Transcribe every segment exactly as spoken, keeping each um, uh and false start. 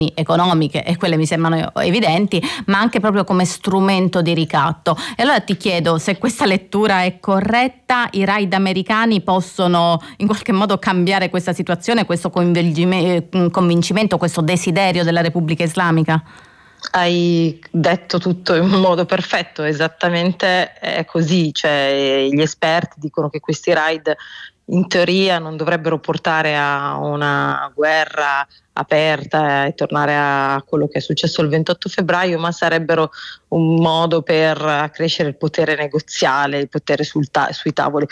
economiche, e quelle mi sembrano evidenti, ma anche proprio come strumento di ricatto. E allora ti chiedo se questa lettura è corretta. I raid americani possono in qualche modo cambiare questa situazione, questo convincimento, questo desiderio della Repubblica Islamica? Hai detto tutto in modo perfetto, esattamente è così, cioè gli esperti dicono che questi raid in teoria non dovrebbero portare a una guerra aperta e tornare a quello che è successo il ventotto febbraio, ma sarebbero un modo per accrescere il potere negoziale, il potere sul ta- sui tavoli.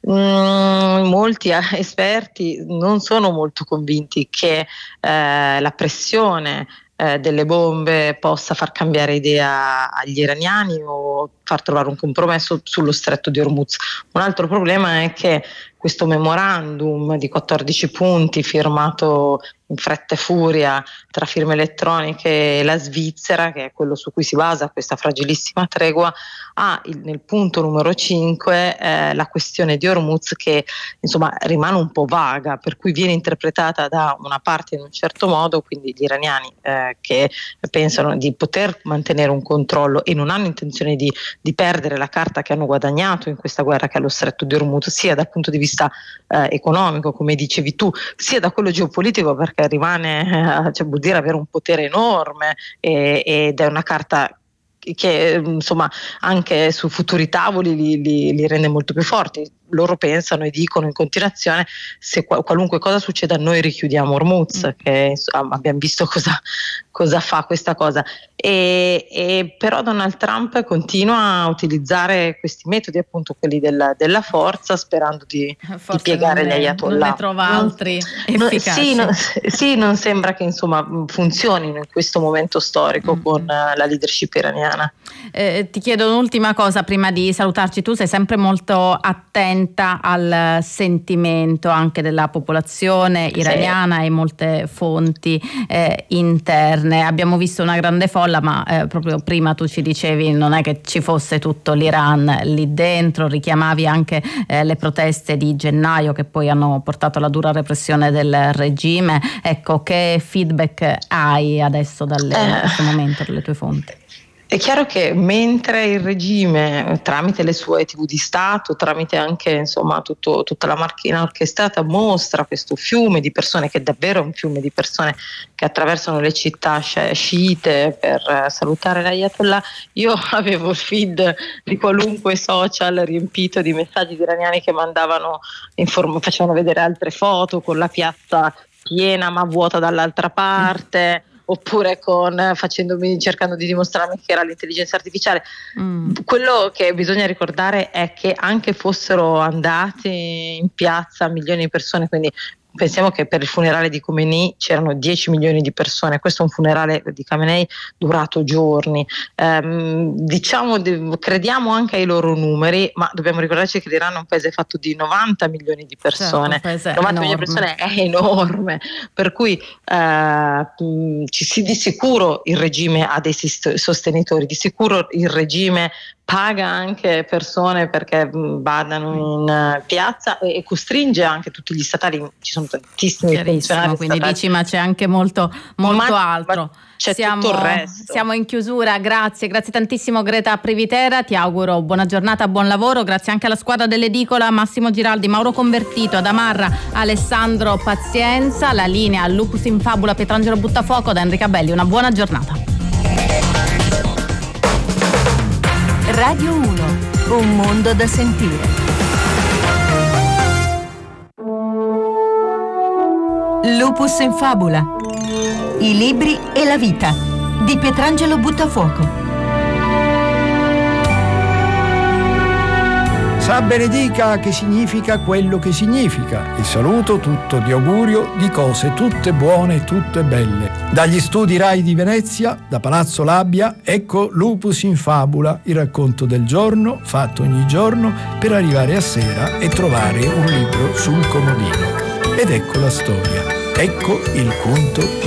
Mm, molti esperti non sono molto convinti che eh, la pressione eh, delle bombe possa far cambiare idea agli iraniani o far trovare un compromesso sullo stretto di Hormuz. Un altro problema è che questo memorandum di quattordici punti firmato in fretta e furia tra firme elettroniche e la Svizzera, che è quello su cui si basa questa fragilissima tregua, ha il, nel punto numero cinque eh, la questione di Hormuz, che insomma rimane un po' vaga, per cui viene interpretata da una parte in un certo modo, quindi gli iraniani eh, che pensano di poter mantenere un controllo e non hanno intenzione di, di perdere la carta che hanno guadagnato in questa guerra che è lo stretto di Hormuz, sia dal punto di vista eh, economico, come dicevi tu, sia da quello geopolitico, perché rimane, eh, cioè vuol dire avere un potere enorme e, ed è una carta che insomma anche su futuri tavoli li, li, li rende molto più forti. Loro pensano e dicono in continuazione: se qual- qualunque cosa succeda noi richiudiamo Hormuz, mm. che insomma, abbiamo visto cosa, cosa fa questa cosa, e, e però Donald Trump continua a utilizzare questi metodi, appunto quelli della, della forza, sperando di, di piegare gli ayatollah. Non ne trova altri non, efficaci. Non, sì, non, sì, non sembra che insomma funzionino in questo momento storico mm. con uh, la leadership iraniana. Eh, ti chiedo un'ultima cosa prima di salutarci. Tu sei sempre molto attenta al sentimento anche della popolazione iraniana, sì, e molte fonti eh, interne. Abbiamo visto una grande folla, ma eh, proprio prima tu ci dicevi non è che ci fosse tutto l'Iran lì dentro, richiamavi anche eh, le proteste di gennaio che poi hanno portato alla dura repressione del regime. Ecco, che feedback hai adesso dalle, eh. da questo momento dalle tue fonti? È chiaro che mentre il regime, tramite le sue tivù di Stato, tramite anche insomma tutto, tutta la macchina orchestrata, mostra questo fiume di persone, che è davvero un fiume di persone che attraversano le città sciite per salutare l'Ayatollah, io avevo il feed di qualunque social riempito di messaggi di iraniani che mandavano, inform- facevano vedere altre foto con la piazza piena ma vuota dall'altra parte. Oppure con facendomi cercando di dimostrarmi che era l'intelligenza artificiale. Mm. Quello che bisogna ricordare è che anche fossero andati in piazza milioni di persone, quindi pensiamo che per il funerale di Khomeini c'erano dieci milioni di persone, questo è un funerale di Khamenei durato giorni. Ehm, diciamo, crediamo anche ai loro numeri, ma dobbiamo ricordarci che l'Iran è un paese fatto di novanta milioni di persone, certo, novanta milioni di persone è enorme, per cui eh, ci si, di sicuro il regime ha dei sostenitori, di sicuro il regime paga anche persone perché vadano in piazza e, e costringe anche tutti gli statali, ci sono tantissimi funzionari quindi statali. Dici ma c'è anche molto, molto ma, altro. Ma c'è siamo, tutto il resto. Siamo in chiusura, grazie, grazie tantissimo Greta Privitera, ti auguro buona giornata, buon lavoro, grazie anche alla squadra dell'edicola, Massimo Giraldi, Mauro Convertito, Adamarra, Alessandro Pazienza, la linea Lupus in Fabula, Pietrangelo Buttafuoco, da Enrica Belli, una buona giornata. Radio uno, un mondo da sentire. Lupus in Fabula, i libri e la vita di Pietrangelo Buttafuoco. Sa benedica che significa quello che significa. Il saluto tutto di augurio di cose tutte buone e tutte belle. Dagli studi Rai di Venezia, da Palazzo Labbia, ecco Lupus in Fabula, il racconto del giorno fatto ogni giorno per arrivare a sera e trovare un libro sul comodino. Ed ecco la storia, ecco il conto